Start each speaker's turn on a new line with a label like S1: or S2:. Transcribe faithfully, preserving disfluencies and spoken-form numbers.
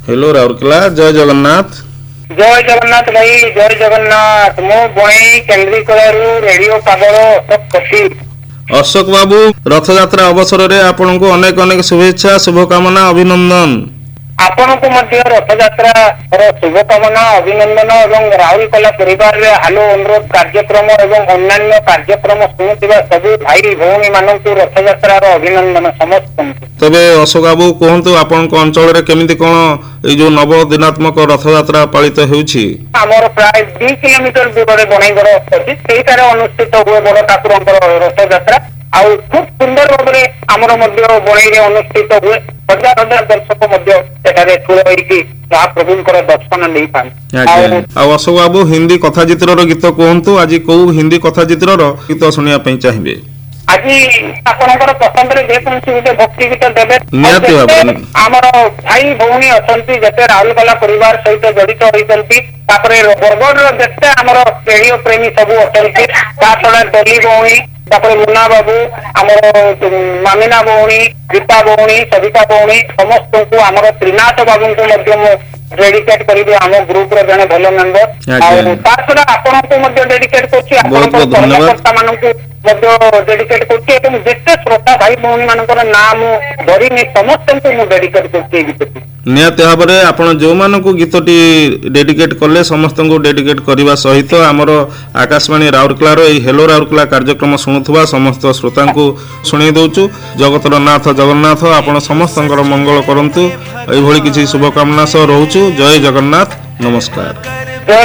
S1: Hello Rourkela, जय जगन्नाथ।
S2: जय जगन्नाथ भाई, जय जगन्नाथ। मो बई केन्द्रीकलारू रेडियो पागल अशोक कसी।
S1: अशोक बाबू, रथयात्रा अवसर में आपन को अनेक अनेक शुभेच्छा, शुभकामना, अभिनंदन।
S2: आपण को मध्य रथयात्रा शुभकामना, अभिनंदन एवं राउरकेला परिवार रे हालो अनुरोध कार्यक्रम एवं अन्य कार्यक्रम शुणुवा सबु भाई भौणी मानक रथयात्रा अभिनंदन समस्त।
S1: तबे अशोक बाबू कहतु, आपण अंचल रे केमिति कोन ए जो नव दिनात्मक रथयात्रा पालित हेउछि?
S2: हमर प्राय दो किलोमीटर दूर रे बणाईगढ़ अछि, सेठारे अनुष्ठित हुए बड़ ठाकुरंकर रथयात्रा। आउ खूब सुंदर भाव आमर बणई रे अनुष्ठित हुए। हजार हजार दर्शक सेठारे ठूल होइकि महाप्रभुंकर दर्शन नहीं पाए।
S1: अशोक बाबू, हिंदी कथा चित्र गीत कहतु, आज कौ हिंदी कथा चित्र गीत शुणा चाहिए?
S2: आज आपनकर पसंद रे जेकोसी गोटे भक्ति गीत देबे।
S1: निहाती भाबे
S2: हमर भाई भौणी अछंती जते राउरकेला परिवार सहित जड़ित होइतंती, तापरे बरगढ़ रो जते हमर रेडियो प्रेमी सब अछंती, ता छडा डली भौणी, तापरे मुन्ना बाबू, हमर मामिना भौणी, गीता भौणी, सविता भौणी, समस्त को हमर त्रिनाथ बाबू को मध्य डेडिकेट करिबे। हम ग्रुप रो जने भलो मेंबर आ ता छडा आपन को मध्य डेडिकेट करछि। आपन को कर्मकर्ता मानन को मध्य डेडिकेट करछि एवं जेते श्रोता भाई भौणी मानकर नाम धरिनी समस्त को मु डेडिकेट करछि गीतटी।
S1: निहाती भाव में आप जो मान को गीतटी डेडिकेट कले समस्त को डेडिकेट करने सहित आमर आकाशवाणी राउरकेलार ये हेलो राउरकेला कार्यक्रम शुणुवा समस्त श्रोता को शुणी दौचु। जगतर नाथ जगन्नाथ आपण समस्त मंगल करंतु, एभली किसी शुभकामना सह रोचु। जय जगन्नाथ, नमस्कार।